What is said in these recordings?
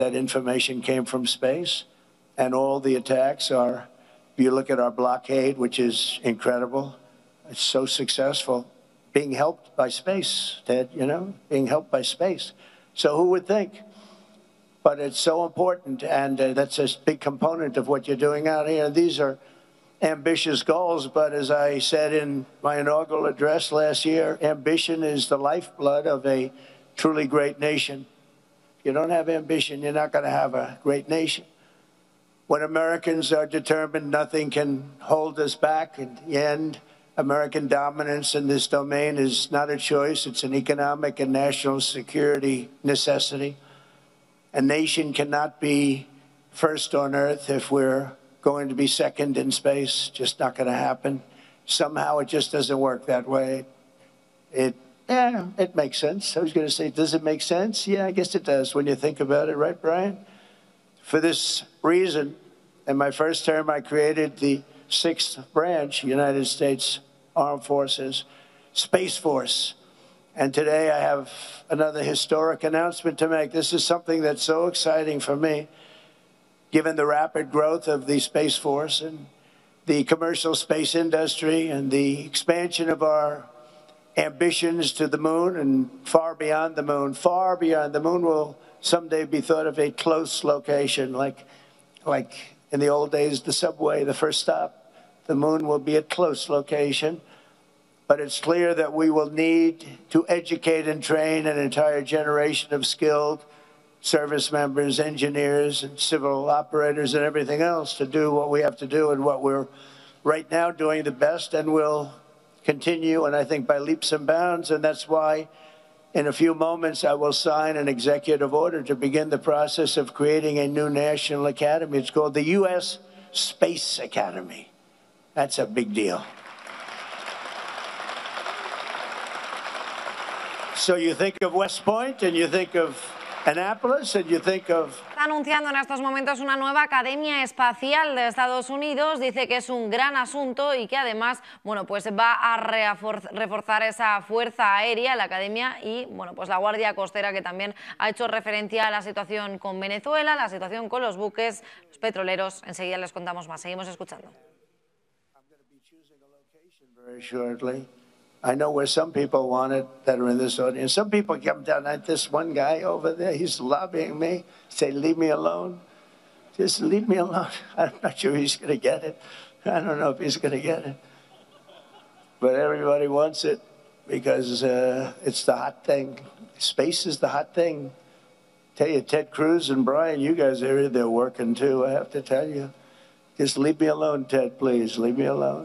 that information came from space, and all the attacks are, if you look at our blockade, which is incredible, it's so successful, being helped by space, Ted, being helped by space. So who would think? But it's so important, and that's a big component of what you're doing out here. These are ambitious goals, but as I said in my inaugural address last year, ambition is the lifeblood of a truly great nation. If you don't have ambition, you're not going to have a great nation. When Americans are determined, nothing can hold us back. In the end, American dominance in this domain is not a choice. It's an economic and national security necessity. A nation cannot be first on Earth if we're going to be second in space. Just not going to happen. Somehow it just doesn't work that way. It makes sense. I was going to say, does it make sense? Yeah, I guess it does when you think about it, right, Brian? For this reason, in my first term, I created the 6th branch, United States Armed Forces, Space Force. And today I have another historic announcement to make. This is something that's so exciting for me, given the rapid growth of the Space Force and the commercial space industry and the expansion of our ambitions to the moon and far beyond the moon. Far beyond. The moon will someday be thought of a close location, like in the old days, the subway, the first stop. The moon will be a close location. But it's clear that we will need to educate and train an entire generation of skilled service members, engineers, and civil operators and everything else to do what we have to do and what we're right now doing the best and will continue, and I think by leaps and bounds. And that's why in a few moments I will sign an executive order to begin the process of creating a new national academy. It's called the U.S. Space Academy. That's a big deal. So you think of West Point and you think of Annapolis and you think of... Está anunciando en estos momentos una nueva Academia Espacial de Estados Unidos. Dice que es un gran asunto y que además, bueno, pues va a reforzar esa fuerza aérea, la Academia, y bueno, pues la Guardia Costera, que también ha hecho referencia a la situación con Venezuela, la situación con los buques, los petroleros. Enseguida les contamos más. Seguimos escuchando. I know where some people want it that are in this audience. Some people come down like this one guy over there. He's lobbying me. Say, leave me alone. Just leave me alone. I'm not sure he's going to get it. I don't know if he's going to get it. But everybody wants it because it's the hot thing. Space is the hot thing. Tell you, Ted Cruz and Brian, you guys are there working too, I have to tell you. Just leave me alone, Ted, please. Leave me alone.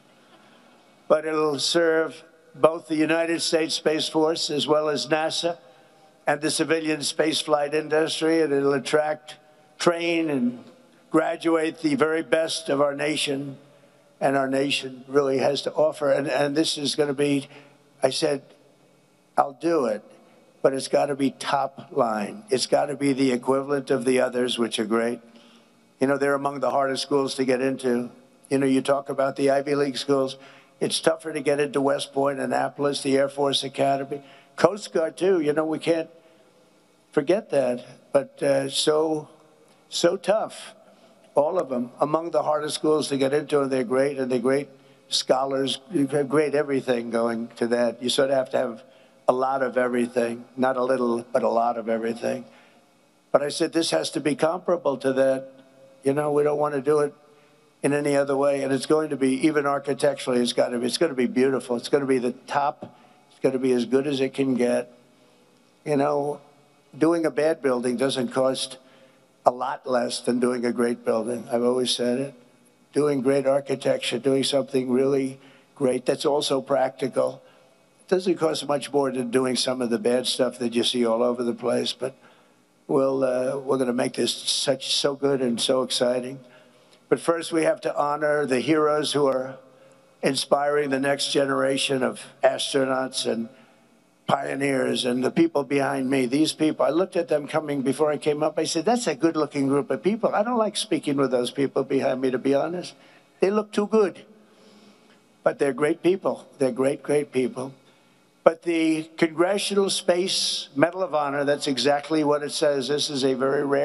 But it'll serve both the United States Space Force as well as NASA and the civilian spaceflight industry, and it'll attract, train, and graduate the very best of our nation, and our nation really has to offer. And this is going to be, I said, I'll do it, but it's got to be top line. It's got to be the equivalent of the others, which are great. You know, they're among the hardest schools to get into. You know, you talk about the Ivy League schools. It's tougher to get into West Point, Annapolis, the Air Force Academy. Coast Guard, too. You know, we can't forget that. But so tough, all of them, among the hardest schools to get into, and they're great scholars, great everything going to that. You sort of have to have a lot of everything, not a little, but a lot of everything. But I said, this has to be comparable to that. You know, we don't want to do it in any other way, and it's going to be, even architecturally, it's going to be beautiful. It's going to be the top. It's going to be as good as it can get. You know, doing a bad building doesn't cost a lot less than doing a great building. I've always said it. Doing great architecture, doing something really great that's also practical, doesn't cost much more than doing some of the bad stuff that you see all over the place. But we're going to make this so good and so exciting. But first, we have to honor the heroes who are inspiring the next generation of astronauts and pioneers and the people behind me. These people, I looked at them coming before I came up. I said, that's a good-looking group of people. I don't like speaking with those people behind me, to be honest. They look too good. But they're great people. They're great people. But the Congressional Space Medal of Honor, that's exactly what it says. This is a very rare